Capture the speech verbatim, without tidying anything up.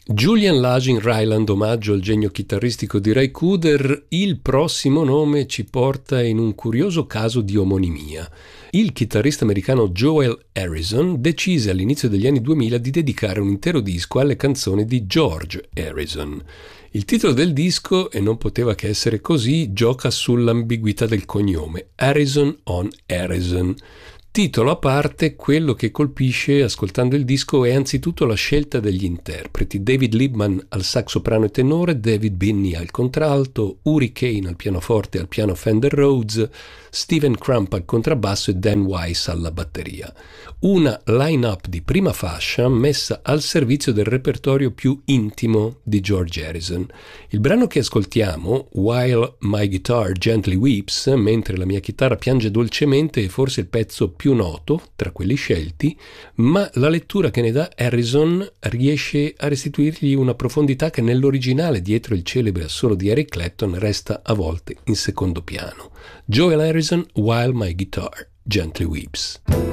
Julian Lajin Ryland, omaggio al genio chitarristico di Ray Cooder. Il prossimo nome ci porta in un curioso caso di omonimia. Il chitarrista americano Joel Harrison decise all'inizio degli anni duemila di dedicare un intero disco alle canzoni di George Harrison. Il titolo del disco, e non poteva che essere così, gioca sull'ambiguità del cognome, Harrison on Harrison. Titolo a parte, quello che colpisce ascoltando il disco è anzitutto la scelta degli interpreti: David Liebman al sax soprano e tenore, David Binney al contralto, Uri Kane al pianoforte e al piano Fender Rhodes, Steven Crump al contrabbasso e Dan Weiss alla batteria. Una line-up di prima fascia messa al servizio del repertorio più intimo di George Harrison. Il brano che ascoltiamo, While My Guitar Gently Weeps, mentre la mia chitarra piange dolcemente, è forse il pezzo più noto tra quelli scelti, ma la lettura che ne dà Harrison riesce a restituirgli una profondità che nell'originale, dietro il celebre assolo di Eric Clapton, resta a volte in secondo piano. Joel Harrison, While My Guitar Gently Weeps.